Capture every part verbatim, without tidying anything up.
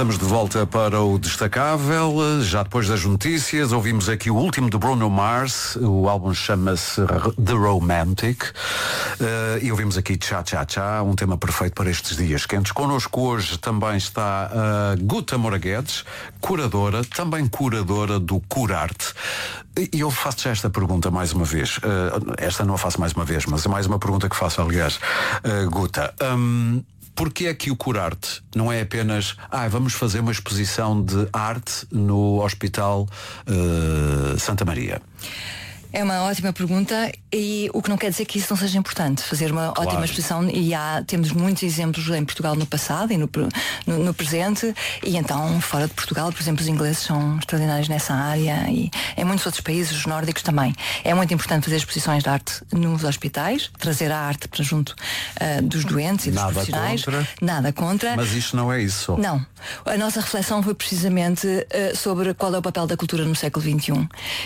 estamos de volta para o Destacável. Já depois das notícias, ouvimos aqui o último de Bruno Mars. O álbum chama-se The Romantic. Uh, e ouvimos aqui Cha Cha Cha, um tema perfeito para estes dias quentes. Connosco hoje também está a Guta Moura Guedes, curadora, também curadora do Curarte. E eu faço já esta pergunta mais uma vez. Uh, esta não a faço mais uma vez, mas é mais uma pergunta que faço, aliás. Uh, Guta, um, porquê é que o Curarte não é apenas ah, vamos fazer uma exposição de arte no Hospital uh, Santa Maria? É uma ótima pergunta e o que não quer dizer que isso não seja importante, fazer uma Claro. ótima exposição, e há, temos muitos exemplos em Portugal no passado e no, no, no presente, e então fora de Portugal, por exemplo, os ingleses são extraordinários nessa área e em muitos outros países, os nórdicos também. É muito importante fazer exposições de arte nos hospitais, trazer a arte para junto uh, dos doentes e dos Nada profissionais. contra. Nada contra. Mas isto não é isso. Não. A nossa reflexão foi precisamente uh, sobre qual é o papel da cultura no século vinte e um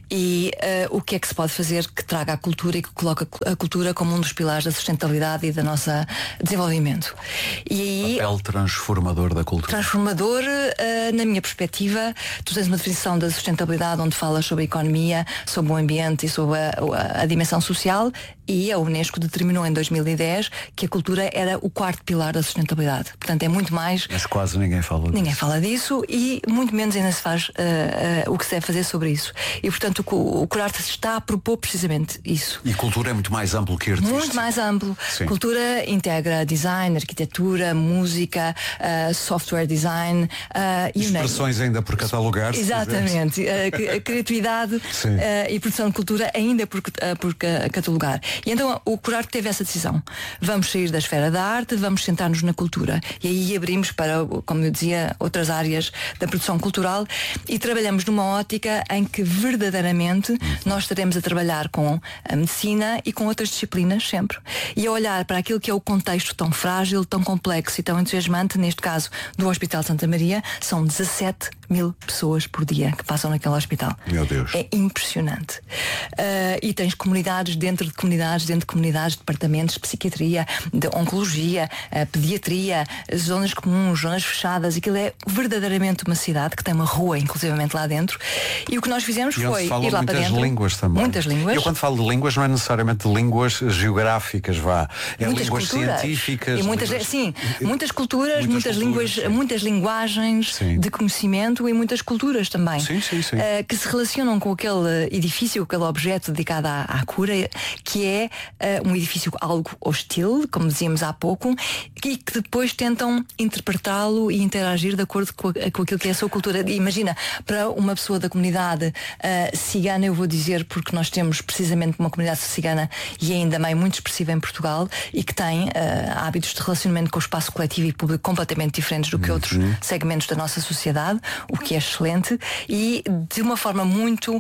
e uh, o que é que se pode fazer que traga a cultura e que coloque a cultura como um dos pilares da sustentabilidade e do nosso desenvolvimento. E aí, papel transformador da cultura. Transformador, uh, na minha perspectiva, tu tens uma definição da sustentabilidade onde falas sobre a economia, sobre o ambiente e sobre a, a, a dimensão social, e a Unesco determinou em dois mil e dez que a cultura era o quarto pilar da sustentabilidade. Portanto, é muito mais... Mas quase ninguém fala disso. Ninguém fala disso e muito menos ainda se faz uh, uh, o que se deve fazer sobre isso. E, portanto, o, o Curarte está a propor precisamente isso. E cultura é muito mais amplo que artístico. Muito mais amplo. Sim. Cultura integra design, arquitetura, música, uh, software design, uh, e expressões ainda por catalogar. Exatamente. Uh, criatividade uh, e produção de cultura ainda por, uh, por catalogar. E então o Curarte teve essa decisão. Vamos sair da esfera da arte, vamos sentar-nos na cultura. E aí abrimos para, como eu dizia, outras áreas da produção cultural e trabalhamos numa ótica em que verdadeiramente nós estaremos a trabalhar com a medicina e com outras disciplinas sempre. E a olhar para aquilo que é o contexto tão frágil, tão complexo e tão entusiasmante, neste caso do Hospital Santa Maria, são dezassete mil pessoas por dia que passam naquele hospital. Meu Deus. É impressionante. Uh, e tens comunidades dentro de comunidades, dentro de comunidades, departamentos de psiquiatria, de oncologia, uh, pediatria, zonas comuns, zonas fechadas. Aquilo é verdadeiramente uma cidade que tem uma rua, inclusivamente lá dentro. E o que nós fizemos e foi ir lá para dentro. Muitas línguas também. Muitas línguas. Eu quando falo de línguas não é necessariamente de línguas geográficas, vá. É muitas línguas culturas. científicas. E muitas, línguas... sim, muitas culturas, muitas, muitas culturas, línguas, sim. muitas linguagens Sim. de conhecimento e muitas culturas também. Sim, sim, sim. Uh, que se relacionam com aquele edifício, aquele objeto dedicado à, à cura, que é uh, um edifício algo hostil, como dizíamos há pouco, e que depois tentam interpretá-lo e interagir de acordo com, com aquilo que é a sua cultura. Imagina, para uma pessoa da comunidade uh, cigana, eu vou dizer, porque nós temos precisamente uma comunidade cigana e ainda bem muito expressiva em Portugal e que tem uh, hábitos de relacionamento com o espaço coletivo e público completamente diferentes do que uhum. outros segmentos da nossa sociedade, o que é excelente, e de uma forma muito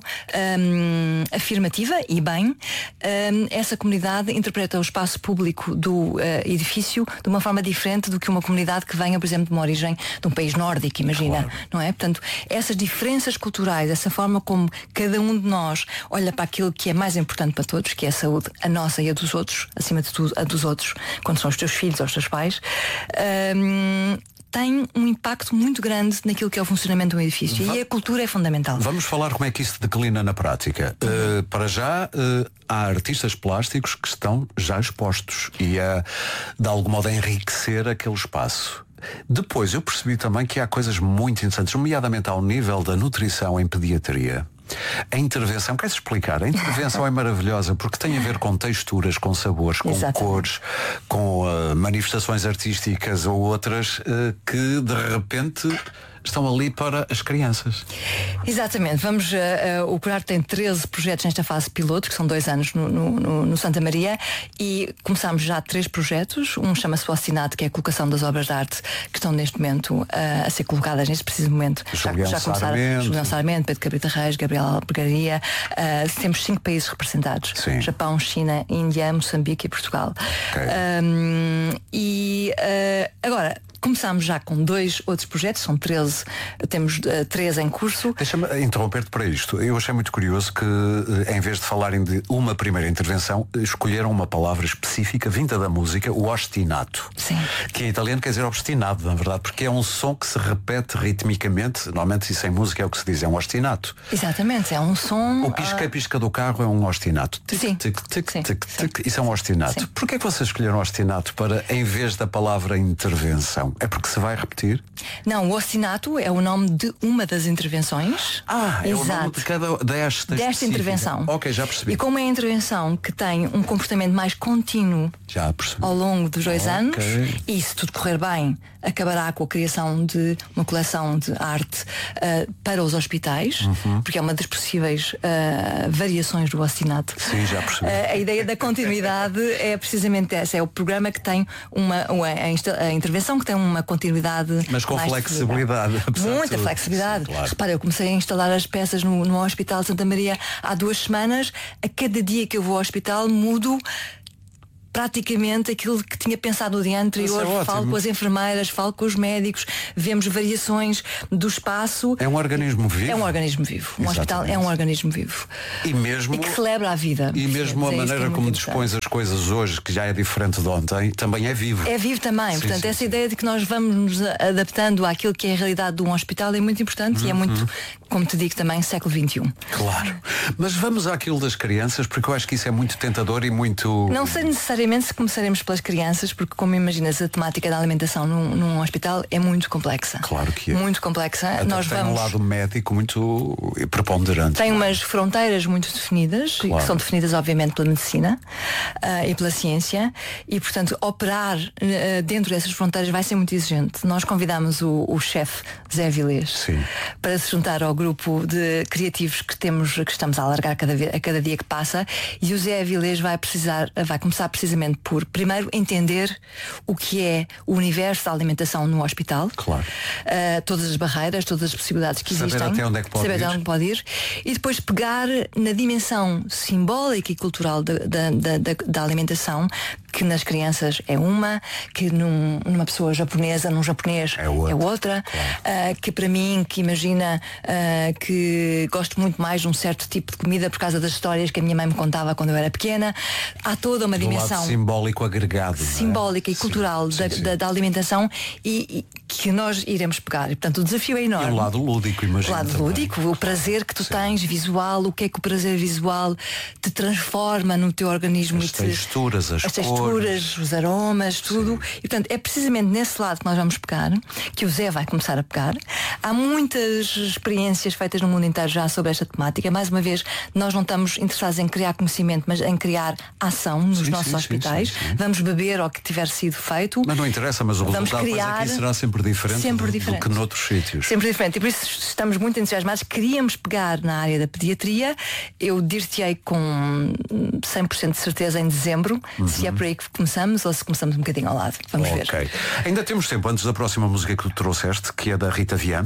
um, afirmativa e bem, um, essa comunidade interpreta o espaço público do uh, edifício de uma forma diferente do que uma comunidade que venha, por exemplo, de uma origem de um país nórdico, imagina, claro. Não é? Portanto, essas diferenças culturais, essa forma como cada um de nós olha para aquilo que é mais importante para todos, que é a saúde, a nossa e a dos outros, acima de tudo a dos outros, quando são os teus filhos ou os teus pais, um, tem um impacto muito grande naquilo que é o funcionamento de um edifício. Va- e a cultura é fundamental. Vamos falar como é que isso se declina na prática. Uh, para já, uh, há artistas plásticos que estão já expostos e a, de algum modo, a enriquecer aquele espaço. Depois, eu percebi também que há coisas muito interessantes, nomeadamente ao nível da nutrição em pediatria. A intervenção, queres explicar? A intervenção é maravilhosa porque tem a ver com texturas, com sabores, com Exatamente. cores, com uh, manifestações artísticas ou outras uh, que de repente estão ali para as crianças. Exatamente. Vamos, uh, uh, o Curarte tem treze projetos nesta fase piloto, que são dois anos no, no, no Santa Maria, e começámos já três projetos. Um chama-se o Assinado, que é a colocação das obras de arte que estão neste momento uh, a ser colocadas neste preciso momento. Julião já, já começaram Sarmento. Julião Sarmento, Pedro Cabrita Reis, Gabriel Albergaria. Uh, temos cinco países representados. Sim. Japão, China, Índia, Moçambique e Portugal. Okay. Um, e uh, agora começámos já com dois outros projetos, são treze, temos uh, treze em curso. Deixa-me interromper-te para isto. Eu achei muito curioso que, em vez de falarem de uma primeira intervenção, escolheram uma palavra específica vinda da música, o ostinato. Sim. Que em italiano quer dizer obstinado, na verdade, porque é um som que se repete ritmicamente. Normalmente isso em música é o que se diz, é um ostinato. Exatamente, é um som. O pisca-pisca do carro é um ostinato. Tic, Sim. tic, tic, Sim. tic, Sim. tic. Isso é um ostinato. Sim. Porquê é que vocês escolheram ostinato para, em vez da palavra intervenção? É porque se vai repetir? Não, o ostinato é o nome de uma das intervenções. Ah, é Exato. o nome de cada desta, desta intervenção. Ok, já percebi. E como é a intervenção que tem um comportamento mais contínuo já percebi. ao longo dos dois okay. anos, e se tudo correr bem, acabará com a criação de uma coleção de arte uh, para os hospitais, uhum. porque é uma das possíveis uh, variações do ostinato. Sim, já percebi. Uh, a ideia da continuidade é precisamente essa, é o programa que tem uma, uma a, insta, a intervenção que tem uma continuidade. Mas com mais flexibilidade. Muita flexibilidade. Sim, claro. Repara, eu comecei a instalar as peças no, no Hospital de Santa Maria há duas semanas. A cada dia que eu vou ao hospital mudo praticamente aquilo que tinha pensado no dia anterior. É falo com as enfermeiras, falo com os médicos, vemos variações do espaço. É um organismo vivo. É um organismo vivo. Um Exatamente. Hospital é um organismo vivo. E mesmo. E que celebra a vida. E mesmo a maneira é como dispões as coisas hoje, que já é diferente de ontem, também é vivo. É vivo também. Sim, Portanto, sim, essa sim. ideia de que nós vamos nos adaptando àquilo que é a realidade de um hospital é muito importante uhum. e é muito, como te digo também, século vinte e um. Claro. Mas vamos àquilo das crianças, porque eu acho que isso é muito tentador e muito. Não sei necessariamente se começaremos pelas crianças, porque como imaginas, a temática da alimentação num, num hospital é muito complexa. Claro que é. Muito complexa. Até Nós tem vamos... um lado médico muito preponderante. Tem umas fronteiras muito definidas, claro. que são definidas obviamente pela medicina uh, e pela ciência, e portanto operar uh, dentro dessas fronteiras vai ser muito exigente. Nós convidamos o, o chefe Zé Avilés Sim. para se juntar ao grupo de criativos que temos, que estamos a alargar cada, a cada dia que passa, e o Zé Avilés vai precisar, vai começar precisamente por primeiro entender o que é o universo da alimentação no hospital, claro. uh, todas as barreiras, todas as possibilidades que saber existem, até onde é que pode saber ir. até onde pode ir, e depois pegar na dimensão simbólica e cultural da, da, da, da, da alimentação, que nas crianças é uma, que num, numa pessoa japonesa, num japonês é outra, é outra claro. uh, que para mim, que imagina uh, que gosto muito mais de um certo tipo de comida por causa das histórias que a minha mãe me contava quando eu era pequena, há toda uma do dimensão lado simbólico agregado, simbólica é? e cultural sim, da, sim, sim. Da, da alimentação e, e que nós iremos pegar. E, portanto, o desafio é enorme. E o lado lúdico, imagino. O lado também. lúdico, o prazer que tu sim. tens visual, o que é que o prazer visual te transforma no teu organismo. As e te, texturas, as, as cores. texturas, os aromas, tudo. Sim. E portanto, é precisamente nesse lado que nós vamos pegar, que o Zé vai começar a pegar. Há muitas experiências feitas no mundo inteiro já sobre esta temática. Mais uma vez, nós não estamos interessados em criar conhecimento, mas em criar ação nos sim, nossos sim, hospitais. Sim, sim, sim. Vamos beber ao que tiver sido feito. Mas não interessa, mas o vamos resultado criar aqui será sempre diferente, sempre do, diferente do que noutros sítios. Sempre diferente. E por isso estamos muito entusiasmados. Queríamos pegar na área da pediatria. Eu dir-te-ei com cem por cento de certeza em dezembro, uhum. se é por aí que começamos ou se começamos um bocadinho ao lado. Vamos okay. ver. Ainda temos tempo antes da próxima música que tu trouxeste, que é da Rita Vian.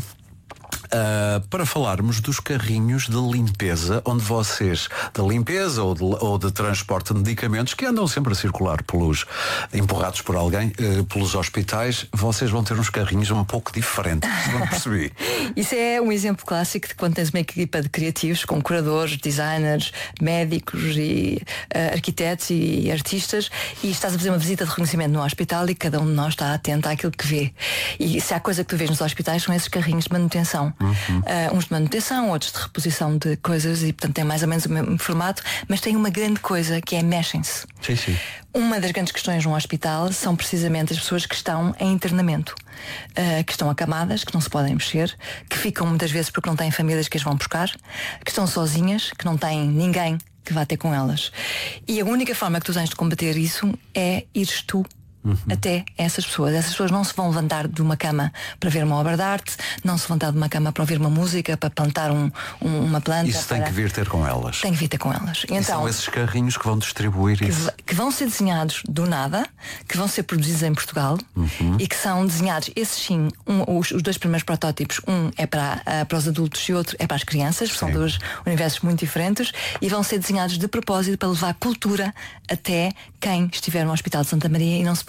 Uh, para falarmos dos carrinhos de limpeza, onde vocês, de limpeza ou de, ou de transporte de medicamentos, que andam sempre a circular pelos, empurrados por alguém, uh, pelos hospitais, vocês vão ter uns carrinhos um pouco diferentes, não percebi. Isso é um exemplo clássico de quando tens uma equipa de criativos, com curadores, designers, médicos e uh, arquitetos e artistas, e estás a fazer uma visita de reconhecimento no hospital e cada um de nós está atento àquilo que vê. E se há coisa que tu vês nos hospitais são esses carrinhos de manutenção. Uhum. Uh, uns de manutenção, outros de reposição de coisas, e portanto tem mais ou menos o mesmo formato, mas tem uma grande coisa que é mexem-se. Sim, sim. Uma das grandes questões num hospital são precisamente as pessoas que estão em internamento, uh, que estão acamadas, que não se podem mexer, que ficam muitas vezes porque não têm famílias que as vão buscar, que estão sozinhas, que não têm ninguém que vá ter com elas. E a única forma que tu tens de combater isso é ires tu Uhum. até essas pessoas. Essas pessoas não se vão levantar de uma cama para ver uma obra de arte, não se vão levantar de uma cama para ouvir uma música, para plantar um, um, uma planta. Isso para... tem que vir ter com elas. Tem que vir ter com elas. E então, são esses carrinhos que vão distribuir que, isso. que vão ser desenhados do nada, que vão ser produzidos em Portugal uhum. e que são desenhados, esses sim, um, os, os dois primeiros protótipos, um é para, uh, para os adultos e outro é para as crianças, sim. São dois universos muito diferentes, e vão ser desenhados de propósito para levar cultura até quem estiver no Hospital de Santa Maria e não se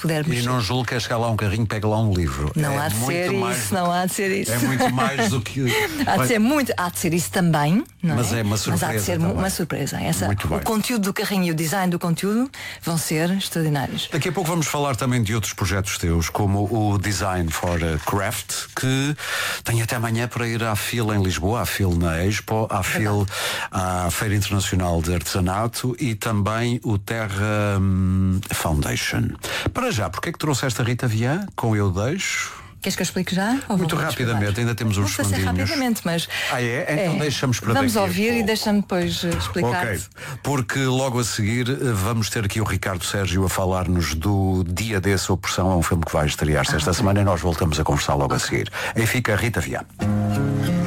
puder mexer. E não julgo que é chegar lá um carrinho, pega lá um livro. Não é há de muito ser mais, isso, não há de ser isso. É muito mais do que... há de ser muito, há de ser isso também, não Mas é? é uma surpresa. Mas há de ser também. uma surpresa. Essa, Muito bem. o conteúdo do carrinho e o design do conteúdo vão ser extraordinários. Daqui a pouco vamos falar também de outros projetos teus, como o Design for Craft, que tem até amanhã para ir à FIL em Lisboa, à FIL na Expo, à FIL, à Feira Internacional de Artesanato e também o Terra hum, Foundation. Para já, porque é que trouxeste a Rita Vian com Eu Deixo? Queres que eu explique já? Ou Muito vou rapidamente, explicar? ainda temos uns Vou fazer segundinhos. rapidamente, mas... Ah é? Então é. deixamos para Vamos daqui a ouvir pouco. e deixa-me depois explicar. Ok, porque logo a seguir eh, vamos ter aqui o Ricardo Sérgio a falar-nos do Dia Desse Opressão, é um filme que vai estrear-se Ah, esta okay. semana e nós voltamos a conversar logo okay. a seguir. Aí fica a Rita Vian.